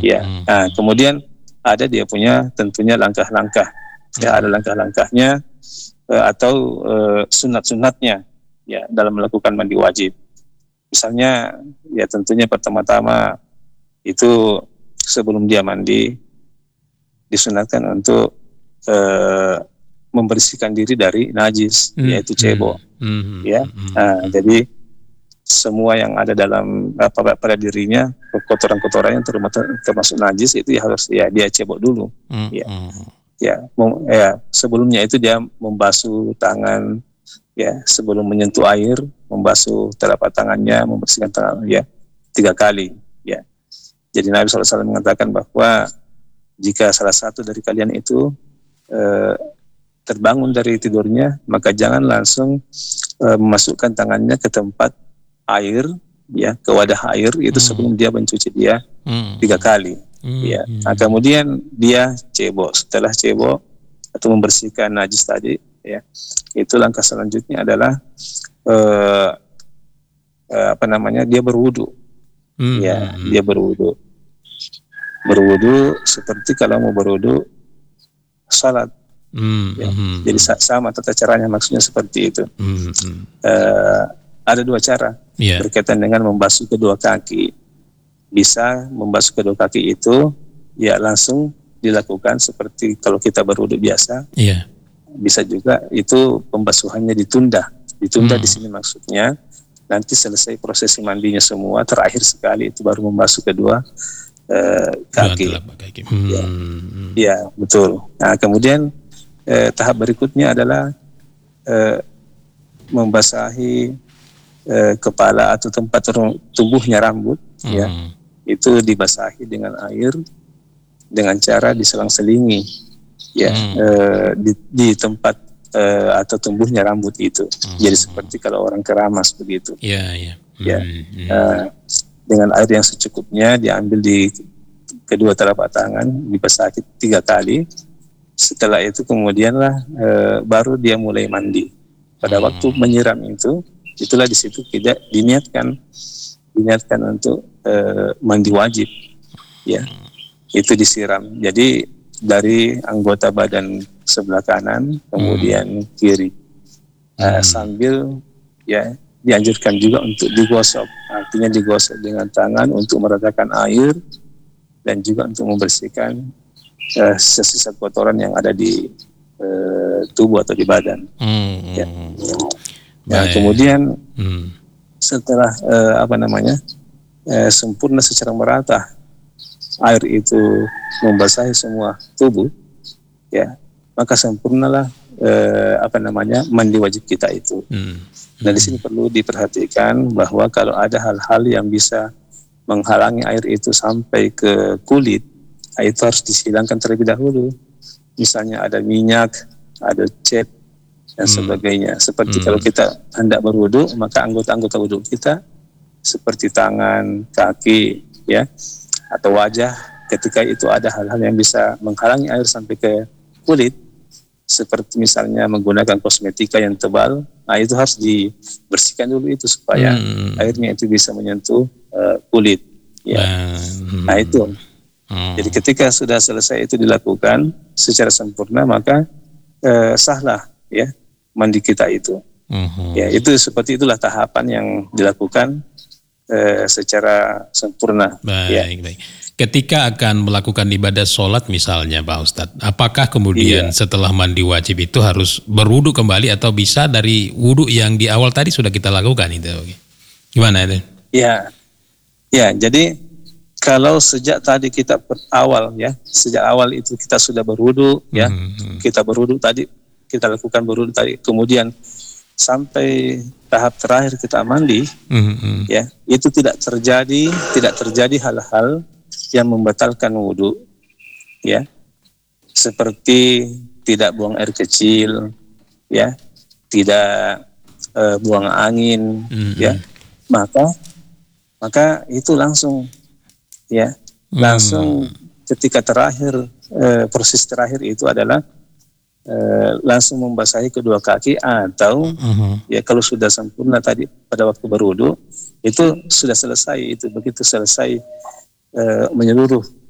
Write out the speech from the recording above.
Ya. Nah, kemudian ada dia punya tentunya langkah-langkah. Ya, ada langkah-langkahnya atau sunat-sunatnya ya dalam melakukan mandi wajib. Misalnya ya tentunya pertama-tama itu sebelum dia mandi disunatkan untuk membersihkan diri dari najis, yaitu cebok. Ya, jadi semua yang ada dalam pada dirinya, kotoran-kotoran yang termasuk najis itu harus ya dia cebok dulu. Ya, sebelumnya itu dia membasuh tangan, ya sebelum menyentuh air, membasuh telapak tangannya, membersihkan tangan ya 3 kali. Ya, jadi Nabi SAW mengatakan bahwa jika salah satu dari kalian itu terbangun dari tidurnya, maka jangan langsung memasukkan tangannya ke tempat air, ya ke wadah air itu sebelum dia mencuci dia 3 kali. Ya, nah, kemudian dia cebok. Setelah cebok atau membersihkan najis tadi, ya itu langkah selanjutnya adalah dia berwudu. Ya, dia berwudu seperti kalau mau berwudu salat. Ya. Jadi sama tata caranya, maksudnya seperti itu. Ada 2 cara berkaitan dengan membasuh kedua kaki. Bisa membasuh kedua kaki itu ya langsung dilakukan seperti kalau kita berwudu biasa. Bisa juga itu pembasuhannya ditunda di sini maksudnya nanti selesai prosesi mandinya semua, terakhir sekali itu baru membasuh kedua kaki. Ya, betul. Nah, kemudian tahap berikutnya adalah membasahi kepala atau tempat tumbuhnya rambut, ya itu dibasahi dengan air dengan cara diselang-selingi, ya di tempat atau tumbuhnya rambut itu. Jadi seperti kalau orang keramas begitu. Dengan air yang secukupnya diambil di kedua telapak tangan, dibasahi 3 kali. Setelah itu kemudianlah baru dia mulai mandi. Pada waktu menyiram itu, itulah di situ tidak diniatkan untuk mandi wajib, ya itu disiram. Jadi dari anggota badan sebelah kanan kemudian kiri, sambil ya dianjurkan juga untuk digosok, artinya digosok dengan tangan untuk meratakan air dan juga untuk membersihkan sisa kotoran yang ada di tubuh atau di badan. Ya. Nah, kemudian setelah sempurna secara merata air itu membasahi semua tubuh, ya maka sempurnalah mandi wajib kita itu. Nah, di sini perlu diperhatikan bahwa kalau ada hal-hal yang bisa menghalangi air itu sampai ke kulit, itu harus dihilangkan terlebih dahulu. Misalnya ada minyak, ada cat dan sebagainya. Seperti kalau kita hendak berwudu, maka anggota-anggota wudu kita seperti tangan, kaki, ya, atau wajah, ketika itu ada hal-hal yang bisa menghalangi air sampai ke kulit, seperti misalnya menggunakan kosmetika yang tebal, nah itu harus dibersihkan dulu itu supaya airnya itu bisa menyentuh kulit. Ya. Nah itu. Jadi ketika sudah selesai itu dilakukan secara sempurna, maka sahlah ya mandi kita itu. Ya, itu seperti itulah tahapan yang dilakukan secara sempurna. Baik. Ketika akan melakukan ibadah sholat misalnya Pak Ustadz, apakah kemudian setelah mandi wajib itu harus berwudu kembali atau bisa dari wudu yang di awal tadi sudah kita lakukan itu? Gimana itu? Ya, jadi kalau sejak tadi kita sejak awal itu kita sudah berwudu, ya, kita berwudu tadi, kita lakukan berwudu tadi, kemudian sampai tahap terakhir kita mandi, ya, itu tidak terjadi hal-hal yang membatalkan wudu, ya, seperti tidak buang air kecil, ya, tidak buang angin, ya, maka itu langsung, ya, langsung ketika terakhir proses terakhir itu adalah langsung membasahi kedua kaki atau ya kalau sudah sempurna tadi pada waktu berwudu itu sudah selesai, itu begitu selesai menyeluruh